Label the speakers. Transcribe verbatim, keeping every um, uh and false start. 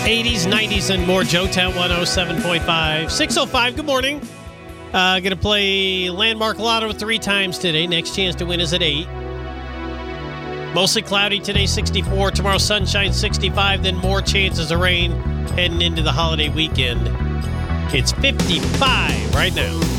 Speaker 1: eighties, nineties, and more. Joetown one oh seven point five. six oh five, good morning. Uh, going to play Landmark Lotto three times today. Next chance to win is at eight. Mostly cloudy today, sixty-four. Tomorrow, sunshine, sixty-five. Then more chances of rain heading into the holiday weekend. It's fifty-five right now.